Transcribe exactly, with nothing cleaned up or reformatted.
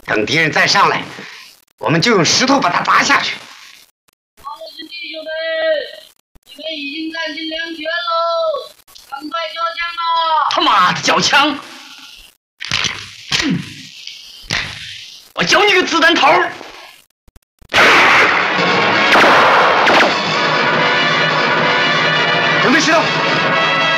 等敌人再上来，我们就用石头把他砸下去。 好，我是弟兄们，你们已经占尽粮权喽，赶快交枪吧！ 他妈的，交枪！嗯，我教你个子弹头！ 准备石头。